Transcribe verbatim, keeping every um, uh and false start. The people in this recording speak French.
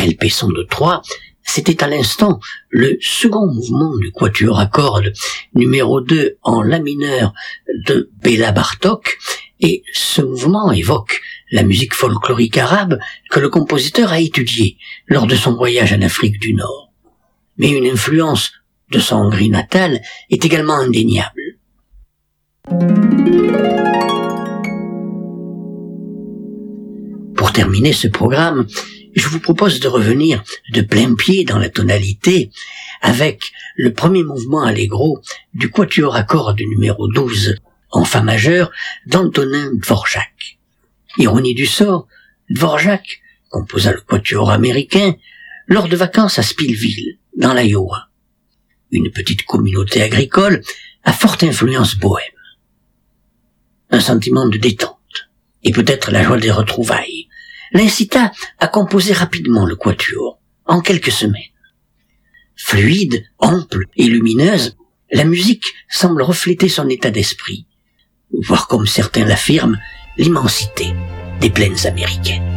L P son de trois, c'était à l'instant le second mouvement du quatuor à cordes numéro deux en la mineur de Béla Bartók, et ce mouvement évoque la musique folklorique arabe que le compositeur a étudiée lors de son voyage en Afrique du Nord. Mais une influence de son Hongrie natale est également indéniable. Pour terminer ce programme, je vous propose de revenir de plein pied dans la tonalité avec le premier mouvement allegro du quatuor à cordes numéro douze en fa majeur d'Antonin Dvorak. Ironie du sort, Dvorak composa le quatuor américain lors de vacances à Spillville, dans l'Iowa, une petite communauté agricole à forte influence bohème. Un sentiment de détente, et peut-être la joie des retrouvailles, l'incita à composer rapidement le quatuor, en quelques semaines. Fluide, ample et lumineuse, la musique semble refléter son état d'esprit, voire comme certains l'affirment, l'immensité des plaines américaines.